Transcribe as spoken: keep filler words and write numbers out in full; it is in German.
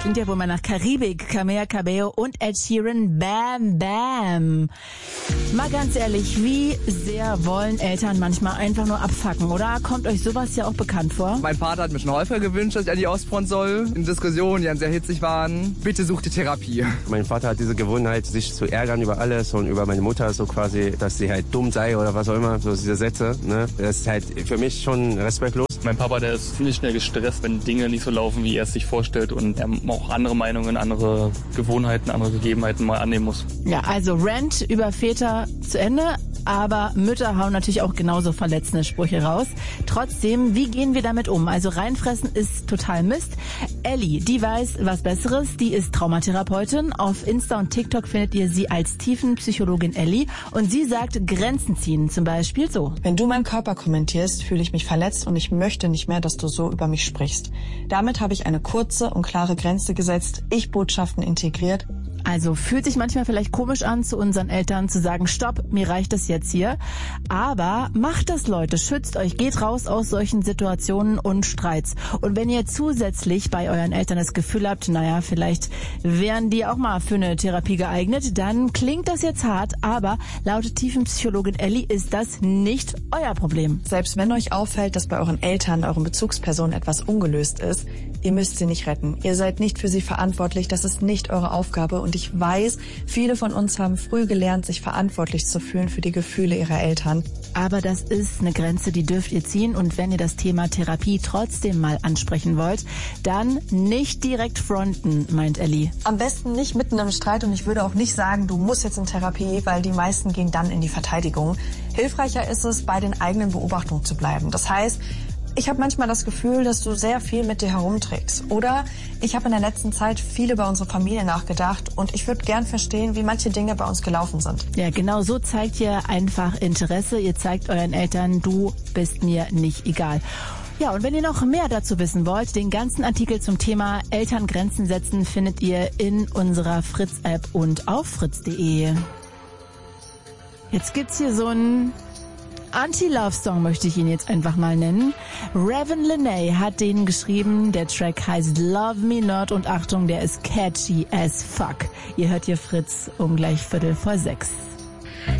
Klingt ja wohl mal nach Karibik, Camila Cabello und Ed Sheeran, Bam Bam. Mal ganz ehrlich, wie sehr wollen Eltern manchmal einfach nur abfacken, oder? Kommt euch sowas ja auch bekannt vor? Mein Vater hat mir schon häufiger gewünscht, dass ich an die Ostfront soll. In Diskussionen, die dann sehr hitzig waren. Bitte such die Therapie. Mein Vater hat diese Gewohnheit, sich zu ärgern über alles und über meine Mutter, so quasi, dass sie halt dumm sei oder was auch immer, so diese Sätze. Ne? Das ist halt für mich schon respektlos. Mein Papa, der ist ziemlich schnell gestresst, wenn Dinge nicht so laufen, wie er es sich vorstellt und er auch andere Meinungen, andere Gewohnheiten, andere Gegebenheiten mal annehmen muss. Ja, also Rant über Väter zu Ende, aber Mütter hauen natürlich auch genauso verletzende Sprüche raus. Trotzdem, wie gehen wir damit um? Also reinfressen ist total Mist. Elli, die weiß was Besseres, die ist Traumatherapeutin. Auf Insta und TikTok findet ihr sie als Tiefenpsychologin Elli und sie sagt Grenzen ziehen, zum Beispiel so. Wenn du meinen Körper kommentierst, fühle ich mich verletzt und ich möchte nicht mehr, dass du so über mich sprichst. Damit habe ich eine kurze und klare Grenze gesetzt, Ich-Botschaften integriert. Also fühlt sich manchmal vielleicht komisch an, zu unseren Eltern zu sagen, stopp, mir reicht das jetzt hier. Aber macht das, Leute, schützt euch, geht raus aus solchen Situationen und Streits. Und wenn ihr zusätzlich bei euren Eltern das Gefühl habt, naja, vielleicht wären die auch mal für eine Therapie geeignet, dann klingt das jetzt hart, aber laut Tiefenpsychologin Elli ist das nicht euer Problem. Selbst wenn euch auffällt, dass bei euren Eltern, euren Bezugspersonen etwas ungelöst ist, ihr müsst sie nicht retten. Ihr seid nicht für sie verantwortlich, das ist nicht eure Aufgabe und ich weiß, viele von uns haben früh gelernt, sich verantwortlich zu fühlen für die Gefühle ihrer Eltern. Aber das ist eine Grenze, die dürft ihr ziehen. Und wenn ihr das Thema Therapie trotzdem mal ansprechen wollt, dann nicht direkt fronten, meint Elli. Am besten nicht mitten im Streit und ich würde auch nicht sagen, du musst jetzt in Therapie, weil die meisten gehen dann in die Verteidigung. Hilfreicher ist es, bei den eigenen Beobachtungen zu bleiben. Das heißt, ich habe manchmal das Gefühl, dass du sehr viel mit dir herumträgst. Oder ich habe in der letzten Zeit viel über unsere Familie nachgedacht und ich würde gern verstehen, wie manche Dinge bei uns gelaufen sind. Ja, genau so zeigt ihr einfach Interesse. Ihr zeigt euren Eltern, du bist mir nicht egal. Ja, und wenn ihr noch mehr dazu wissen wollt, den ganzen Artikel zum Thema Elterngrenzen setzen findet ihr in unserer Fritz-App und auf fritz punkt de. Jetzt gibt's hier so ein Anti-Love-Song, möchte ich ihn jetzt einfach mal nennen. Raven Lenae hat den geschrieben. Der Track heißt Love Me Not und Achtung, der ist catchy as fuck. Ihr hört hier Fritz um gleich Viertel vor sechs.